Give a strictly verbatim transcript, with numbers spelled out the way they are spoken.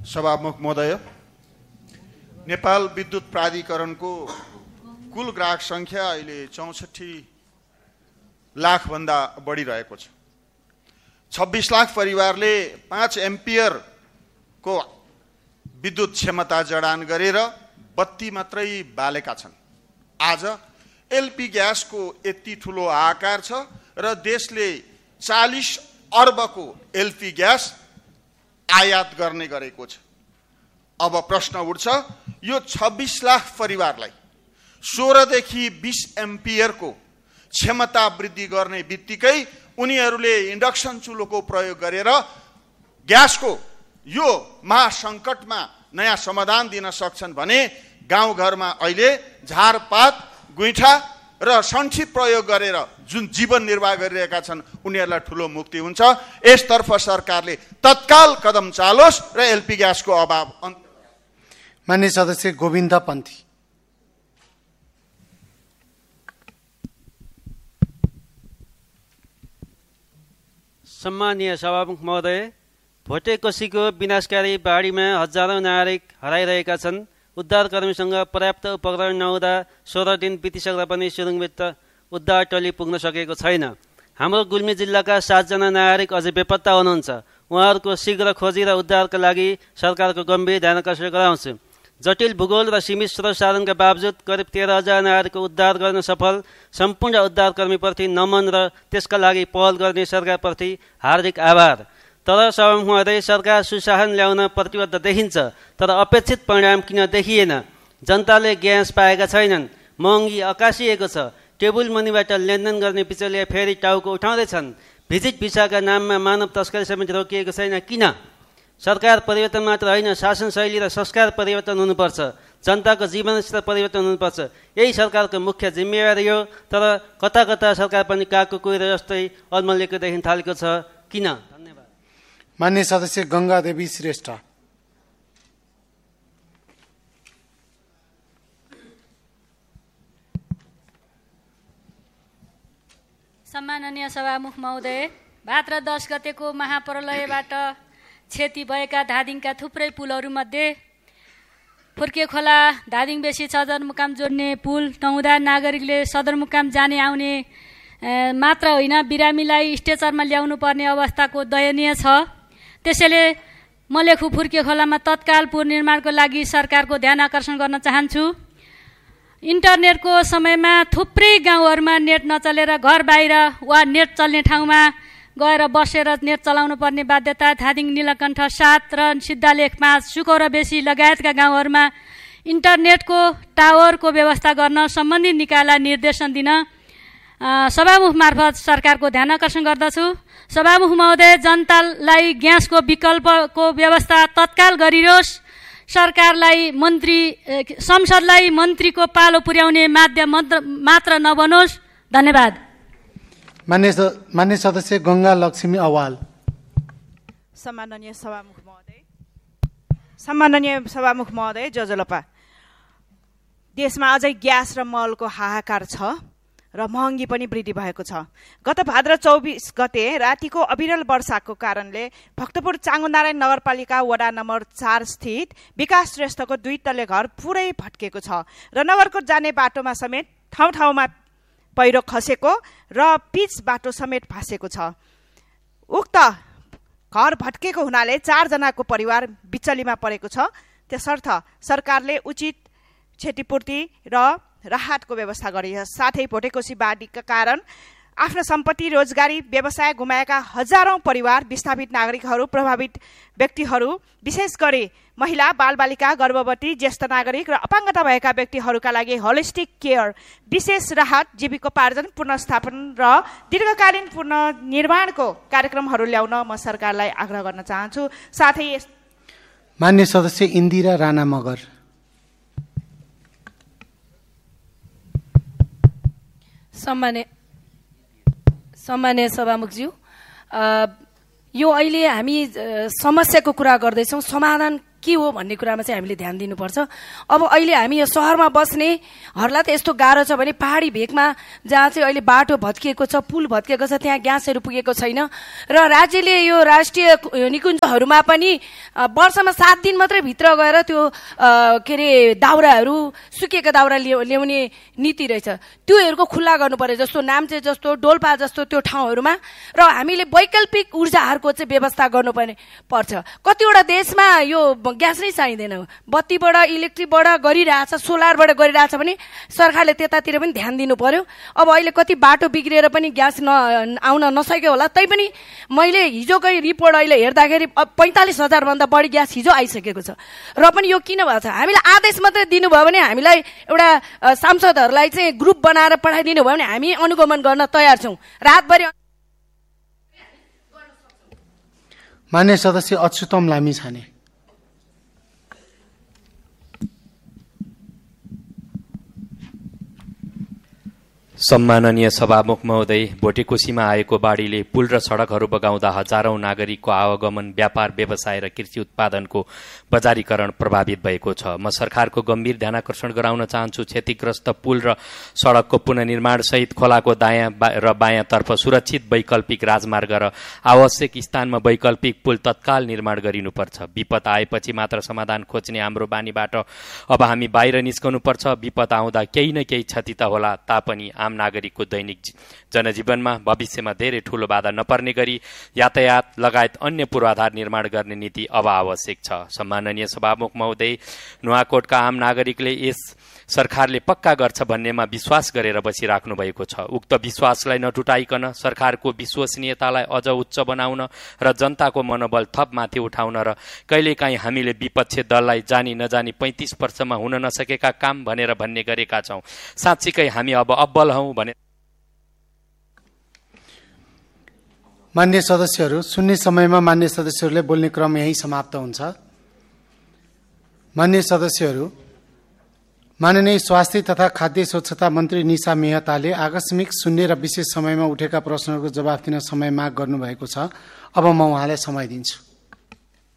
सभामुख महोदय, नेपाल विद्युत प्राधिकरणको कुल ग्राहक संख्या अहिले चौसठी लाख भन्दा बढी रहेको छ। छब्बीस लाख परिवारले पाँच एम्पियर को विद्युत क्षमता जडान गरेर बत्ती मात्रै बालेका छन्। आज एलपी ग्यासको यति ठुलो आकार छ र देशले चालीस अर्बको एलपी ग्यास आयात गर्ने गरेको छ। अब प्रश्न उठ्छ, यो छब्बीस लाख परिवारलाई सोह्रदेखि बीस एम्पियरको क्षमता वृद्धि गर्ने बित्तिकै उनीहरूले इन्डक्सन चुलोको प्रयोग गरेर ग्यासको यो महासङ्कटमा नयाँ समाधान दिन सक्छन् भने गाउँघरमा अहिले झारपात, गुइठा र सन्ठी प्रयोग गरेर जुन जीवन निर्वाह गरिरहेका छन् उनीहरूलाई ठुलो मुक्ति हुन्छ। यसतर्फ सरकारले तत्काल कदम चालोस् र एलपी ग्यासको अभाव अन्त। माननीय सदस्य गोविन्द पन्थी। सम्मानीय सभामुख महोदय, भोटे कोसीको विनाशकारी बाढीमा हजारौं नागरिक हराइरहेका छन्। उद्धारकर्मीसँग पर्याप्त उपकरण नहुँदा सोह्र दिन बितिसक्दा पनि सुरुङभित्र उद्धार टोली पुग्न सकेको छैन। हाम्रो गुल्मी जिल्लाका सातजना नागरिक अझै बेपत्ता हुनुहुन्छ। उहाँहरूको शीघ्र खोजी र उद्धारका लागि सरकारको गम्भीर ध्यानाकर्षण गराउँछु। जटिल भूगोल र सीमित स्रोत साधनका बावजुद करिब तेह्र हजार नागरिकको उद्धार गर्न सफल सम्पूर्ण उद्धारकर्मीप्रति नमन र त्यसका लागि पहल गर्ने सरकारप्रति हार्दिक आभार। तर सभामुख महोदय, सरकार सुशासन ल्याउन प्रतिबद्ध देखिन्छ, तर अपेक्षित परिणाम किन देखिएन? जनताले ग्यास पाएका छैनन्, महँगी अकासिएको छ, टेबुल मनीबाट लेनदेन गर्ने बिचौलिया फेरि टाउको उठाउँदैछन्, भिजिट भिसाका नाममा मानव तस्करी समेत रोकिएको छैन। किन? सरकार परिवर्तन मात्र होइन, शासन शैली र संस्कार परिवर्तन हुनुपर्छ, जनताको जीवनस्तर परिवर्तन हुनुपर्छ। यही सरकारको मुख्य जिम्मेवारी हो। तर कता कता सरकार पनि कागको कुहिरो जस्तै अल्मलिएको देखिन थालेको छ। किन? धन्यवाद। माननीय सदस्य गंगा देवी श्रेष्ठ। सम्माननीय सभामुख महोदय, भाद्र दस गतेको महाप्रलयबाट क्षति भएका धादिङका थुप्रै पुलहरूमध्ये फुर्के खोला धादिङ बेसी सदरमुकाम जोड्ने पुल नहुँदा नागरिकले सदरमुकाम जाने आउने मात्र होइन, बिरामीलाई स्ट्रेचरमा ल्याउनु पर्ने अवस्थाको दयनीय छ। त्यसैले म लेखु फुर्के खोलामा तत्काल पुल निर्माणको लागि सरकारको ध्यान आकर्षण गर्न चाहन्छु। इन्टरनेटको समयमा थुप्रै गाउँहरूमा नेट नचलेर घर बाहिर वा नेट चल्ने ठाउँमा गएर बसेर नेट चलाउनु पर्ने बाध्यता धादिङ, नीलकण्ठ सात र सिद्धालेख पाँच, सुकौरा बेसी लगायतका गाउँहरूमा इन्टरनेटको टावरको व्यवस्था गर्न सम्बन्धित निकायलाई निर्देशन दिन सभामुख मार्फत सरकारको ध्यान आकर्षण गर्दछु। सभामुख महोदय, जनतालाई ग्यासको विकल्पको व्यवस्था तत्काल गरियोस्। सरकारलाई मन्त्री संसदलाई मन्त्रीको पालो पुर्याउने माध्यम मात्र नबनोस्। धन्यवाद। मान्य मान्य सदस्य गंगा लक्ष्मी अवाल। सम्माननीय सभामुख महोदय, सम्माननीय सभामुख महोदय जजलपा, देशमा अझै ग्यास र मलको हाहाकार छ र महँगी पनि वृद्धि भएको छ। गत भाद्र चौबिस गते रातिको अविरल वर्षाको कारणले भक्तपुर चाङ्गुनारायण नगरपालिका वडा नम्बर चार स्थित विकास श्रेष्ठको दुई तल्ले घर पुरै भत्केको छ र नगरको जाने बाटोमा समेत ठाउँ ठाउँमा पहिरो खसेको र पिच बाटो समेत भासेको छ। उक्त घर भत्केको हुनाले चारजनाको परिवार बिचलीमा परेको छ। त्यसर्थ सरकारले उचित क्षतिपूर्ति र राहतको व्यवस्था गरियोस्। साथै भोटेकोसी बाढीका कारण आफ्नो सम्पत्ति, रोजगारी, व्यवसाय गुमाएका हजारौं परिवार, विस्थापित नागरिकहरू, प्रभावित व्यक्तिहरू, विशेष गरी महिला, बालबालिका, गर्भवती, ज्येष्ठ नागरिक र अपाङ्गता भएका व्यक्तिहरूका लागि होलिस्टिक केयर, विशेष राहत, जीविकोपार्जन, पुनर्स्थापन र दीर्घकालीन पुनर्निर्माणको कार्यक्रमहरू ल्याउन म सरकारलाई आग्रह गर्न चाहन्छु। साथै मान्य सदस्य इन्दिरा राणा मगर। सम्मान्य सम्मान्य सभामुखज्यू, यो अहिले हामी समस्याको कुरा गर्दैछौँ, समाधान के हो भन्ने कुरामा चाहिँ हामीले ध्यान दिनुपर्छ। अब अहिले हामी यो सहरमा बस्नेहरूलाई त यस्तो गाह्रो छ भने पहाडी भेगमा जहाँ चाहिँ अहिले बाटो भत्किएको छ, पुल भत्किएको छ, त्यहाँ ग्यासहरू पुगेको छैन र राज्यले यो राष्ट्रिय निकुञ्जहरूमा पनि वर्षमा सात दिन मात्रै भित्र गएर त्यो के अरे दाउराहरू सुकेका दाउरा ल्याउने नीति रहेछ। त्योहरूको खुल्ला गर्नु पर्यो, जस्तो नाम्चे जस्तो डोल्पा जस्तो त्यो ठाउँहरूमा। र हामीले वैकल्पिक ऊर्जाहरूको चाहिँ व्यवस्था गर्नुपर्ने पर्छ। कतिवटा देशमा यो ग्यास नै चाहिँदैन, बत्तीबाट इलेक्ट्रिकबाट गरिरहेछ, सोलरबाट गरिरहेछ भने सरकारले त्यतातिर पनि ध्यान दिनु पर्यो। अब अहिले कति बाटो बिग्रिएर पनि ग्यास न आउन नसक्यो होला, तैपनि मैले हिजोकै रिपोर्ट अहिले हेर्दाखेरि पैँतालिस हजारभन्दा बढी ग्यास हिजो आइसकेको छ। र पनि यो किन भएको छ, हामीलाई आदेश मात्रै दिनुभयो भने, हामीलाई एउटा सांसदहरूलाई चाहिँ ग्रुप बनाएर पठाइदिनु भयो भने हामी अनुगमन गर्न तयार छौँ। रातभरि मान्य सदस्य अच्युतम लामिछाने। सम्माननीय सभामुख महोदय, भोटेकोसीमा आएको बाढीले पुल र सडकहरू बगाउँदा हजारौं नागरिकको आवागमन, व्यापार, व्यवसाय र कृषि उत्पादनको बजारीकरण प्रभावित भएको छ। म सरकारको गम्भीर ध्यानाकर्षण गराउन चाहन्छु। क्षतिग्रस्त पुल र सडकको पुनर्निर्माण सहित खोलाको दायाँ र बायाँतर्फ सुरक्षित वैकल्पिक राजमार्ग र आवश्यक स्थानमा वैकल्पिक पुल तत्काल निर्माण गरिनुपर्छ। विपद आएपछि मात्र समाधान खोज्ने हाम्रो बानीबाट अब हामी बाहिर निस्कनुपर्छ। विपद आउँदा केही न केही क्षति त होला, तापनि आम नागरिकको दैनिक जनजीवनमा भविष्यमा धेरै ठूलो बाधा नपर्ने गरी यातायात लगायत अन्य पूर्वाधार निर्माण गर्ने नीति अब आवश्यक छ। सम्माननीय सभामुख महोदय, नुवाकोटका आम नागरिकले यस सरकारले पक्का गर्छ भन्नेमा विश्वास गरेर बसिराख्नु भएको छ। उक्त विश्वासलाई नटुटाइकन सरकारको विश्वसनीयतालाई अझ उच्च बनाउन र जनताको मनोबल थप माथि उठाउन र कहिलेकाहीँ हामीले विपक्षी दललाई जानी नजानी पैँतिस वर्षमा हुन नसकेका काम भनेर भन्ने गरेका छौँ। साँच्चीकै हामी अब अब्बल हौँ भने। मान्य सदस्यहरू, सुन्ने समयमा मान्य सदस्यहरूले बोल्ने क्रम यही समाप्त हुन्छ। मान्य सदस्यहरू, माननीय स्वास्थ्य तथा खाद्य स्वच्छता मन्त्री निशा मेहताले आकस्मिक शून्य र विशेष समयमा उठेका प्रश्नहरूको जवाफ दिन समय माग गर्नुभएको छ। अब म उहाँलाई समय दिन्छु।